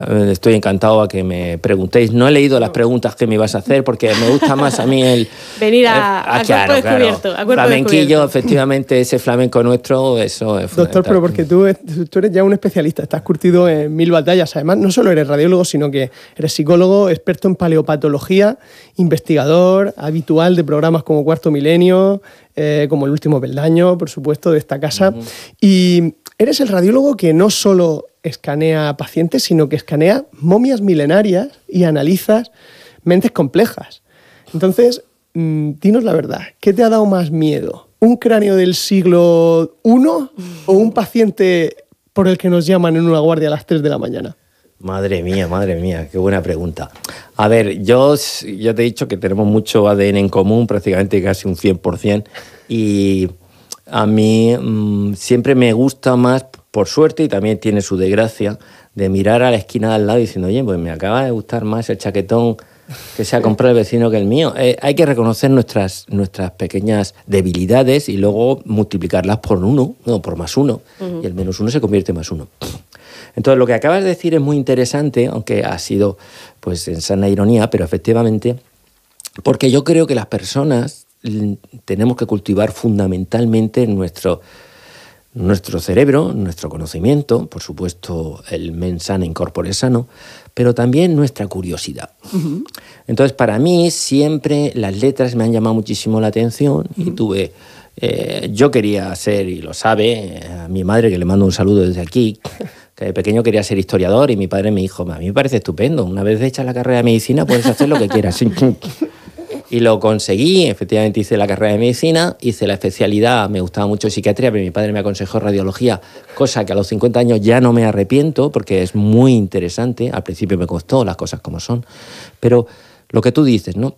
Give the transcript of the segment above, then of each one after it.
Estoy encantado a que me preguntéis. No he leído las preguntas que me ibas a hacer porque me gusta más a mí el... Venir a cuerpo descubierto. A cuerpo flamenquillo, efectivamente, ese flamenco nuestro, eso es fundamental. Doctor, pero porque tú eres ya un especialista, estás curtido en 1000 batallas. Además, no solo eres radiólogo, sino que eres psicólogo, experto en paleopatología, investigador, habitual de programas como Cuarto Milenio, como El Último Peldaño, por supuesto, de esta casa. Y eres el radiólogo que no solo escanea pacientes, sino que escanea momias milenarias y analizas mentes complejas. Entonces, dinos la verdad, ¿qué te ha dado más miedo? ¿Un cráneo del siglo I o un paciente por el que nos llaman en una guardia a las 3 de la mañana? Madre mía, qué buena pregunta. A ver, yo te he dicho que tenemos mucho ADN en común, prácticamente casi un 100%, y a mí siempre me gusta más, por suerte, y también tiene su desgracia, de mirar a la esquina de al lado diciendo, oye, pues me acaba de gustar más el chaquetón que se ha comprado el vecino que el mío. Hay que reconocer nuestras pequeñas debilidades y luego multiplicarlas por uno, no, por más uno, y el menos uno se convierte en más uno. Entonces, lo que acabas de decir es muy interesante, aunque ha sido pues en sana ironía, pero efectivamente, porque yo creo que las personas tenemos que cultivar fundamentalmente nuestro cerebro, nuestro conocimiento, por supuesto el mens sana in corpore sano, pero también nuestra curiosidad. Entonces, para mí siempre las letras me han llamado muchísimo la atención y yo quería ser, y lo sabe, a mi madre, que le mando un saludo desde aquí, que de pequeño quería ser historiador, y mi padre me dijo, a mí me parece estupendo, una vez hecha la carrera de medicina puedes hacer lo que quieras. Y lo conseguí, efectivamente hice la carrera de medicina, hice la especialidad, me gustaba mucho psiquiatría, pero mi padre me aconsejó radiología, cosa que a los 50 años ya no me arrepiento, porque es muy interesante, al principio me costó las cosas como son, pero lo que tú dices, ¿no?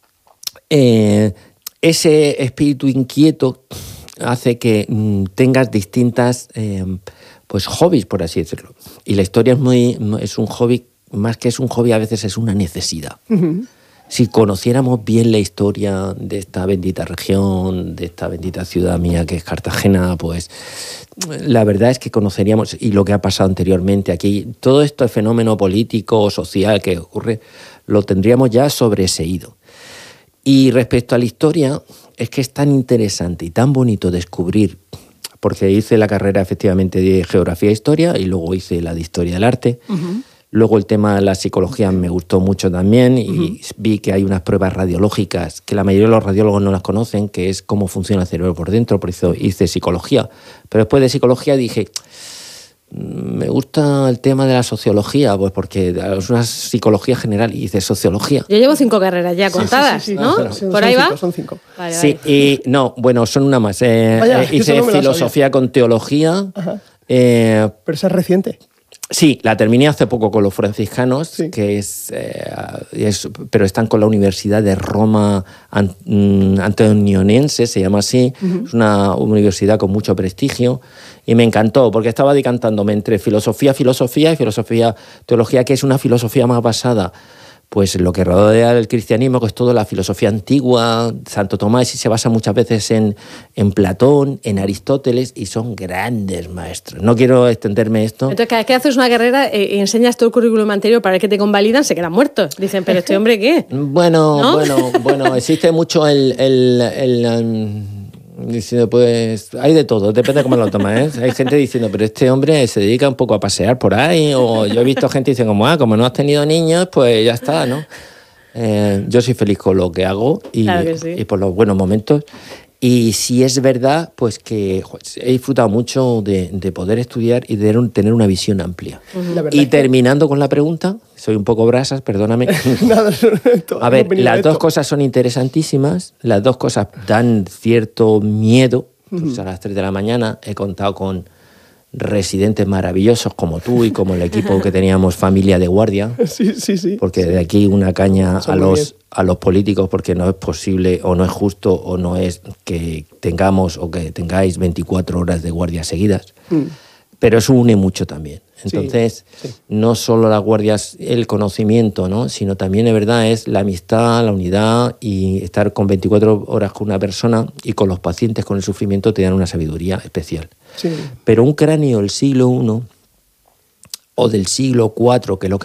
Ese espíritu inquieto hace que tengas distintas pues hobbies, por así decirlo. Y la historia es un hobby, más que es un hobby, a veces es una necesidad. Si conociéramos bien la historia de esta bendita región, de esta bendita ciudad mía que es Cartagena, pues la verdad es que conoceríamos, y lo que ha pasado anteriormente aquí, todo este fenómeno político o social que ocurre, lo tendríamos ya sobreseído. Y respecto a la historia, es que es tan interesante y tan bonito descubrir, porque hice la carrera efectivamente de Geografía e Historia y luego hice la de Historia del Arte. Luego el tema de la psicología me gustó mucho también y vi que hay unas pruebas radiológicas que la mayoría de los radiólogos no las conocen, que es cómo funciona el cerebro por dentro, por eso hice psicología. Pero después de psicología dije, me gusta el tema de la sociología, pues porque es una psicología general y hice sociología. Yo llevo 5 carreras ya contadas, ¿no? ¿Por ahí va? Son 5. Vale, Sí, vale. Y no, bueno, son una más. Hice filosofía con teología. Pero esa es reciente. Sí, la terminé hace poco con los franciscanos, que pero están con la Universidad de Roma Antonianense, se llama así. Es una universidad con mucho prestigio y me encantó porque estaba decantándome entre filosofía y teología, que es una filosofía más basada pues lo que rodea el cristianismo, que es toda la filosofía antigua. Santo Tomás se basa muchas veces en Platón, en Aristóteles, y son grandes maestros. No quiero extenderme esto. Entonces, cada vez que haces una carrera y enseñas todo el currículum anterior para que te convalidan, se quedan muertos. Dicen, ¿pero este hombre qué? Bueno, existe mucho diciendo, pues hay de todo, depende de cómo lo tomas, ¿eh? Hay gente diciendo, pero este hombre se dedica un poco a pasear por ahí, o yo he visto gente diciendo, como no has tenido niños, pues ya está, ¿no? Yo soy feliz con lo que hago y por los buenos momentos. Y si es verdad, pues que he disfrutado mucho de poder estudiar y de tener una visión amplia. Y terminando con la pregunta, soy un poco brasas, perdóname. A ver, las dos cosas son interesantísimas, las dos cosas dan cierto miedo. Pues a las 3 de la mañana he contado con residentes maravillosos como tú y como el equipo que teníamos, Familia de Guardia. Sí. Porque de aquí una caña a los políticos, porque no es posible o no es justo o no es que tengamos o que tengáis 24 horas de guardias seguidas. Pero eso une mucho también. Entonces, no solo las guardias, el conocimiento, ¿no? Sino también, de verdad, es la amistad, la unidad, y estar con 24 horas con una persona y con los pacientes con el sufrimiento te dan una sabiduría especial. Pero un cráneo del siglo I o del siglo IV, que es lo que